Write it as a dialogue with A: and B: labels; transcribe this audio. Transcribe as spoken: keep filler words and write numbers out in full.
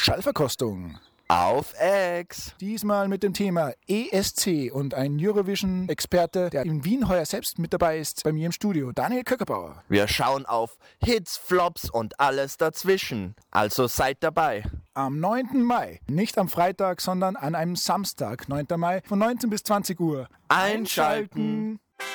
A: Schallverkostung.
B: Auf Ex.
A: Diesmal mit dem Thema E S C und ein Eurovision-Experte, der in Wien heuer selbst mit dabei ist, bei mir im Studio, Daniel Köckerbauer.
B: Wir schauen auf Hits, Flops und alles dazwischen. Also seid dabei.
A: Am neunten Mai, nicht am Freitag, sondern an einem Samstag, neunten Mai, von neunzehn bis zwanzig Uhr.
B: Einschalten.